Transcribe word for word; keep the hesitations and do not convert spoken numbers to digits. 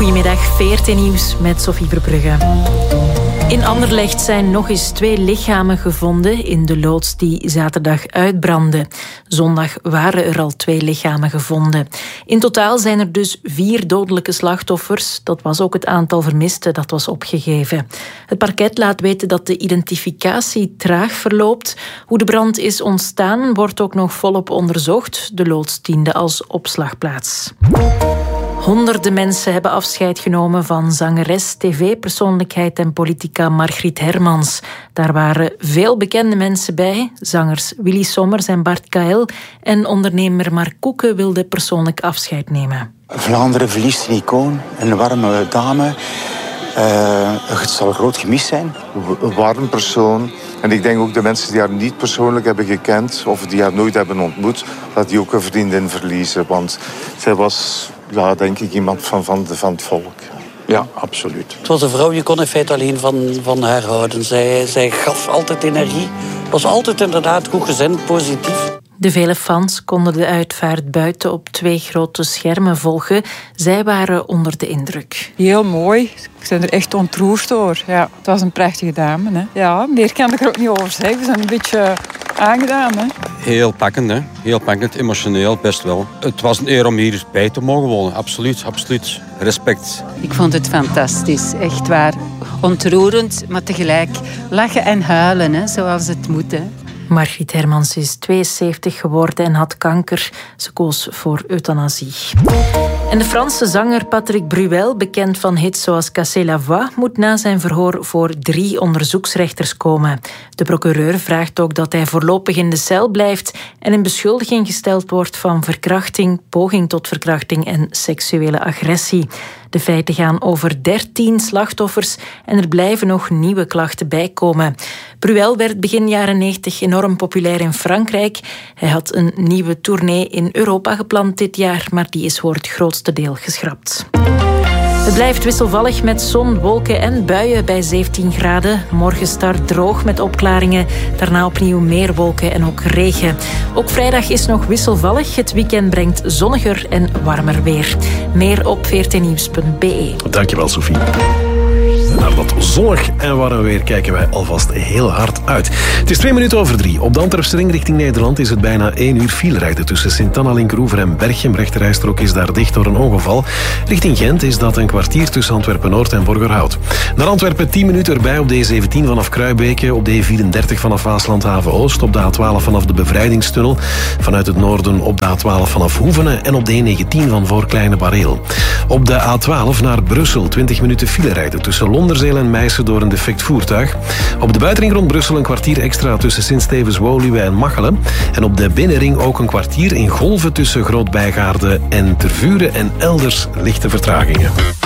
Goedemiddag, V R T Nieuws met Sophie Verbrugge. In Anderlecht zijn nog eens twee lichamen gevonden in de loods die zaterdag uitbrandde. Zondag waren er al twee lichamen gevonden. In totaal zijn er dus vier dodelijke slachtoffers. Dat was ook het aantal vermisten dat was opgegeven. Het parket laat weten dat de identificatie traag verloopt. Hoe de brand is ontstaan wordt ook nog volop onderzocht. De loods diende als opslagplaats. Honderden mensen hebben afscheid genomen van zangeres, tv-persoonlijkheid en politica Margriet Hermans. Daar waren veel bekende mensen bij. Zangers Willy Sommers en Bart Kael. En ondernemer Mark Koeken wilde persoonlijk afscheid nemen. Vlaanderen verliest een icoon, een warme dame. Uh, het zal groot gemis zijn. Een warm persoon. En ik denk ook de mensen die haar niet persoonlijk hebben gekend of die haar nooit hebben ontmoet, dat die ook een vriendin verliezen. Want zij was, ja, denk ik, iemand van, van, van het volk. Ja, absoluut. Het was een vrouw, je kon in feite alleen van, van haar houden. Zij, zij gaf altijd energie. Was altijd inderdaad goed gezind, positief. De vele fans konden de uitvaart buiten op twee grote schermen volgen. Zij waren onder de indruk. Heel mooi. Ik ben er echt ontroerd door. Ja, het was een prachtige dame. Hè. Ja, meer kan ik er ook niet over zeggen. We zijn een beetje aangedaan. Hè. Heel pakkend, hè? Heel pakkend, emotioneel, best wel. Het was een eer om hier bij te mogen wonen. Absoluut, absoluut. Respect. Ik vond het fantastisch, echt waar. Ontroerend, maar tegelijk lachen en huilen, hè, zoals het moet. Hè. Margriet Hermans is tweeënzeventig geworden en had kanker. Ze koos voor euthanasie. En de Franse zanger Patrick Bruel, bekend van hits zoals Casser la Voix, moet na zijn verhoor voor drie onderzoeksrechters komen. De procureur vraagt ook dat hij voorlopig in de cel blijft en in beschuldiging gesteld wordt van verkrachting, poging tot verkrachting en seksuele agressie. De feiten gaan over dertien slachtoffers en er blijven nog nieuwe klachten bijkomen. Bruel werd begin jaren negentig enorm populair in Frankrijk. Hij had een nieuwe tournee in Europa gepland dit jaar, maar die is voor het grootste deel geschrapt. Het blijft wisselvallig met zon, wolken en buien bij zeventien graden. Morgen start droog met opklaringen. Daarna opnieuw meer wolken en ook regen. Ook vrijdag is nog wisselvallig. Het weekend brengt zonniger en warmer weer. Meer op v r t nieuws punt b e. Dankjewel, Sophie. Naar dat zonnig en warm weer kijken wij alvast heel hard uit. Het is twee minuten over drie. Op de Antwerpse ring richting Nederland is het bijna één uur filerijden tussen Sint-Anna, Linkeroever en Berchem. Rechterrijstrook is daar dicht door een ongeval. Richting Gent is dat een kwartier tussen Antwerpen-Noord en Borgerhout. Naar Antwerpen tien minuten erbij op de E zeventien vanaf Kruibeke, op de E vierendertig vanaf Waasland-Haven-Oost, op de A twaalf vanaf de Bevrijdingstunnel, vanuit het noorden op de A twaalf vanaf Hoevenen en op de E negentien van voor Kleine Bareel. Op de A twaalf naar Brussel twintig minuten filerijden tussen Londerzeel en Meissen door een defect voertuig. Op de buitenring rond Brussel een kwartier extra tussen Sint-Stevens-Woluwe en Machelen. En op de binnenring ook een kwartier in golven tussen Groot-Bijgaarde en Tervuren en elders lichte vertragingen.